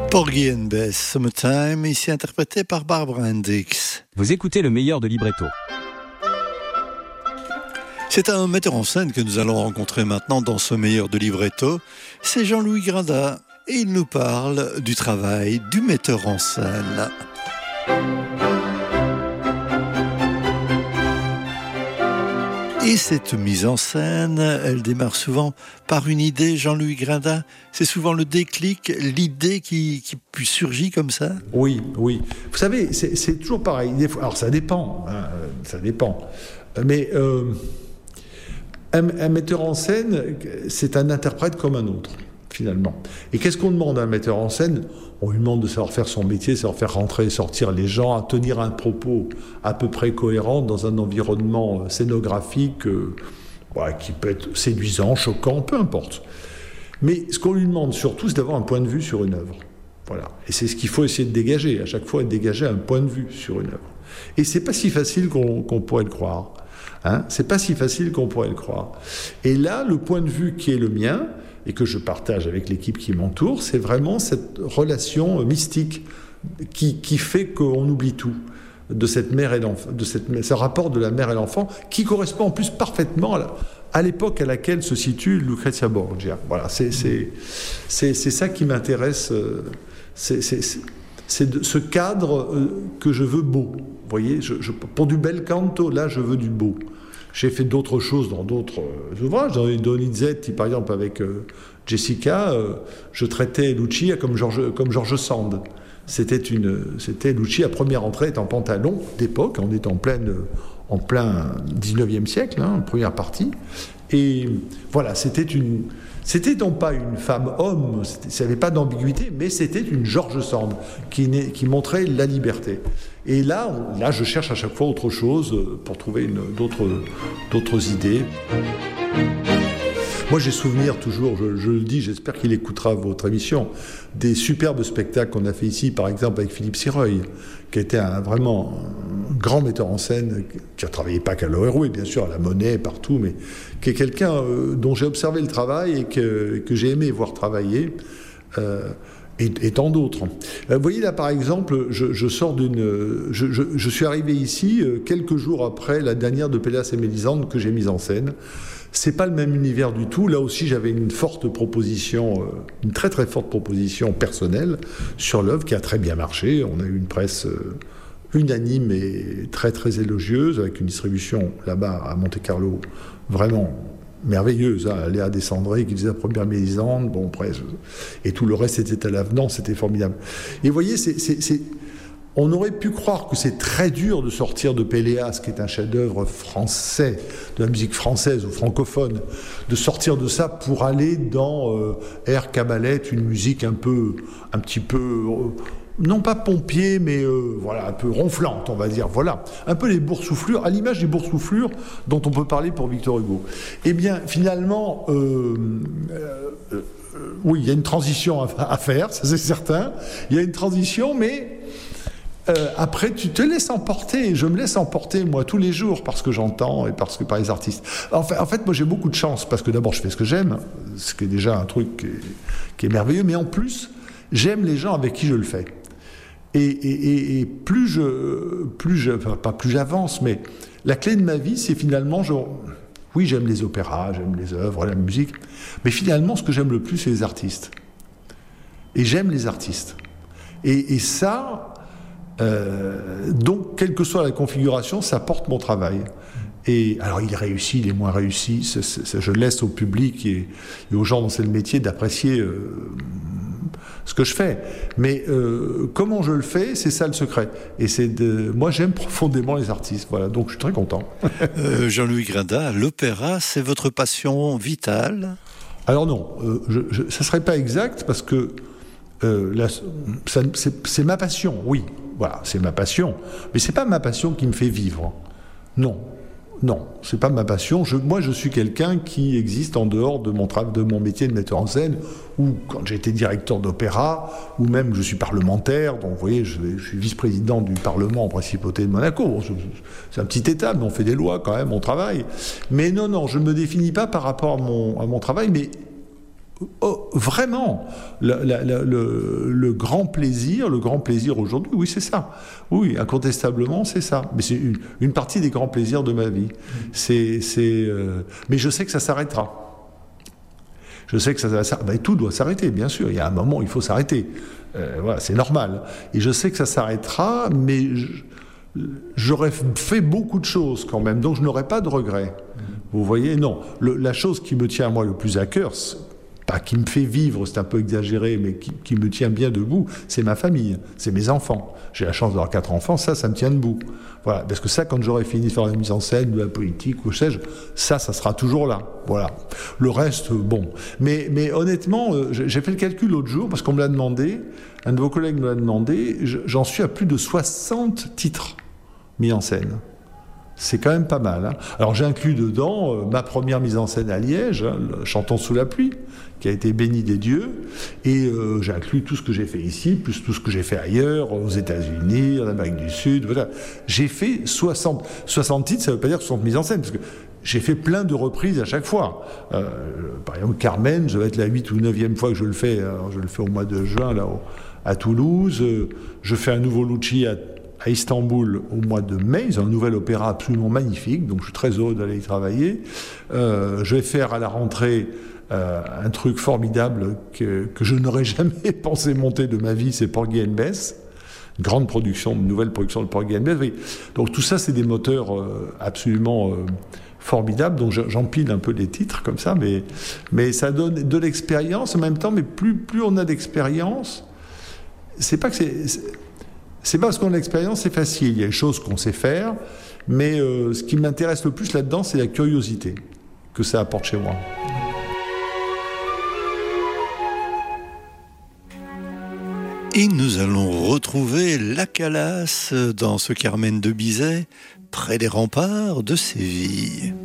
Porgy and Bess, Summertime, ici interprété par Barbara Hendricks. Vous écoutez le meilleur de libretto. C'est un metteur en scène que nous allons rencontrer maintenant dans ce meilleur de libretto. C'est Jean-Louis Grinda et il nous parle du travail du metteur en scène. Et cette mise en scène, elle démarre souvent par une idée, Jean-Louis Grinda. C'est souvent le déclic, l'idée qui surgit comme ça. Oui. Vous savez, c'est toujours pareil. Alors ça dépend, ça dépend. Mais un metteur en scène, c'est un interprète comme un autre, finalement. Et qu'est-ce qu'on demande à un metteur en scène ? On lui demande de savoir faire son métier, savoir faire rentrer et sortir les gens, à tenir un propos à peu près cohérent dans un environnement scénographique qui peut être séduisant, choquant, peu importe. Mais ce qu'on lui demande surtout, c'est d'avoir un point de vue sur une œuvre. Voilà. Et c'est ce qu'il faut essayer de dégager, à chaque fois, dégager un point de vue sur une œuvre. Et c'est pas si facile qu'on pourrait le croire. C'est pas si facile qu'on pourrait le croire. Et là, le point de vue qui est le mien, et que je partage avec l'équipe qui m'entoure, c'est vraiment cette relation mystique qui fait qu'on oublie tout de cette mère et l'enfant, ce rapport de la mère et l'enfant, qui correspond en plus parfaitement à l'époque à laquelle se situe Lucrezia Borgia. Voilà, c'est ça qui m'intéresse. C'est ce cadre que je veux beau. Vous voyez, pour du bel canto, là, je veux du beau. J'ai fait d'autres choses dans d'autres ouvrages. Dans Donizetti, par exemple, avec Jessica, je traitais Lucia comme George Sand. C'était Lucia, première entrée est en pantalon d'époque, on est en plein 19e siècle, première partie. Et voilà, c'était non pas une femme-homme, ça n'avait pas d'ambiguïté, mais c'était une George Sand qui montrait la liberté. Et là, je cherche à chaque fois autre chose pour trouver d'autres idées. Moi, j'ai souvenir toujours, je le dis, j'espère qu'il écoutera votre émission, des superbes spectacles qu'on a fait ici, par exemple avec Philippe Sireuil, qui était vraiment un grand metteur en scène, qui a travaillé pas qu'à l'Oreroué, bien sûr, à la Monnaie, partout, mais qui est quelqu'un dont j'ai observé le travail et que j'ai aimé voir travailler. Et tant d'autres. Vous voyez là par exemple, je suis arrivé ici quelques jours après la dernière de Péléas et Mélisande que j'ai mise en scène. C'est pas le même univers du tout. Là aussi j'avais une forte proposition, une très très forte proposition personnelle sur l'œuvre qui a très bien marché. On a eu une presse unanime et très très élogieuse avec une distribution là-bas à Monte-Carlo vraiment merveilleuse, Léa Descendré qui faisait la première Mélisande, et tout le reste était à l'avenant, c'était formidable. Et vous voyez, on aurait pu croire que c'est très dur de sortir de Péléas, qui est un chef-d'œuvre français, de la musique française ou francophone, de sortir de ça pour aller dans Air Cabalet, une musique un petit peu non pas pompier, mais un peu ronflante, on va dire. Voilà, un peu les boursouflures, à l'image des boursouflures dont on peut parler pour Victor Hugo. Eh bien, finalement, oui, il y a une transition à faire, ça c'est certain. Il y a une transition, mais après, tu te laisses emporter. Je me laisse emporter, moi, tous les jours, parce que j'entends et parce que par les artistes. En fait, moi, j'ai beaucoup de chance, parce que d'abord, je fais ce que j'aime, ce qui est déjà un truc qui est merveilleux, mais en plus, j'aime les gens avec qui je le fais. Et plus j'avance, mais la clé de ma vie, c'est finalement, oui, j'aime les opéras, j'aime les œuvres, la musique, mais finalement, ce que j'aime le plus, c'est les artistes. Et j'aime les artistes. Et ça, donc, quelle que soit la configuration, ça porte mon travail. Et alors, il est réussi, il est moins réussi, je laisse au public et aux gens dont c'est le métier d'apprécier ce que je fais. Mais comment je le fais, c'est ça le secret. Et moi, j'aime profondément les artistes. Voilà, donc je suis très content. Jean-Louis Grinda, l'opéra, c'est votre passion vitale ? Alors non, ça serait pas exact parce que c'est ma passion, oui. Voilà, c'est ma passion. Mais c'est pas ma passion qui me fait vivre. Non, c'est pas ma passion. Moi, je suis quelqu'un qui existe en dehors de mon métier de metteur en scène, ou quand j'étais directeur d'opéra, ou même je suis parlementaire. Donc, vous voyez, je suis vice-président du Parlement en Principauté de Monaco. Bon, c'est un petit État, mais on fait des lois quand même, on travaille. Mais non, je ne me définis pas par rapport à mon travail, mais Oh, vraiment, le grand plaisir aujourd'hui, oui, c'est ça. Oui, incontestablement, c'est ça. Mais c'est une partie des grands plaisirs de ma vie. Mais je sais que ça s'arrêtera. Je sais que tout doit s'arrêter, bien sûr. Il y a un moment où il faut s'arrêter. Voilà, c'est normal. Et je sais que ça s'arrêtera, mais j'aurais fait beaucoup de choses quand même, donc je n'aurais pas de regrets. Vous voyez, non. La chose qui me tient, moi, le plus à cœur, pas qui me fait vivre, c'est un peu exagéré, mais qui me tient bien debout, c'est ma famille, c'est mes enfants. J'ai la chance d'avoir 4 enfants, ça me tient debout. Voilà, parce que ça, quand j'aurai fini de faire la mise en scène, de la politique, ou sais-je, ça sera toujours là. Voilà. Le reste, bon. Mais honnêtement, j'ai fait le calcul l'autre jour, parce qu'on me l'a demandé, un de vos collègues me l'a demandé, j'en suis à plus de 60 titres mis en scène. C'est quand même pas mal. Hein. Alors j'inclus dedans ma première mise en scène à Liège, Chantons sous la pluie, qui a été bénie des dieux, et j'inclus tout ce que j'ai fait ici, plus tout ce que j'ai fait ailleurs, aux États-Unis, en Amérique du Sud, voilà. J'ai fait 60 titres, ça ne veut pas dire 60 mises en scène, parce que j'ai fait plein de reprises à chaque fois. Par exemple, Carmen, je vais être la 8e ou 9e fois que je le fais. Alors, je le fais au mois de juin, là, à Toulouse. Je fais un nouveau Lucci à Istanbul au mois de mai. Ils ont un nouvel opéra absolument magnifique, donc je suis très heureux d'aller y travailler. Je vais faire à la rentrée un truc formidable que je n'aurais jamais pensé monter de ma vie, c'est Porgy and Bess. Une grande production, une nouvelle production de Porgy and Bess. Oui. Donc tout ça, c'est des moteurs absolument formidables. Donc j'empile un peu les titres comme ça, mais ça donne de l'expérience en même temps. Mais plus on a d'expérience, c'est pas parce qu'on a l'expérience, c'est facile. Il y a des choses qu'on sait faire, mais ce qui m'intéresse le plus là-dedans, c'est la curiosité que ça apporte chez moi. Et nous allons retrouver la Calas dans ce Carmen de Bizet, près des remparts de Séville.